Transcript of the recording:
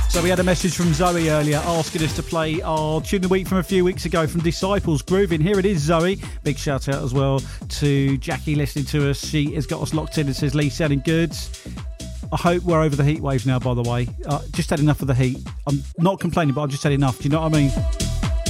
So we had a message from Zoe earlier asking us to play our tune of the week from a few weeks ago from Disciples, Grooving. Here it is, Zoe. Big shout out as well to Jackie listening to us. She has got us locked in and says, Lee, sounding good. I hope we're over the heat waves now, by the way. Just had enough of the heat. I'm not complaining, but I've just had enough. Do you know what I mean?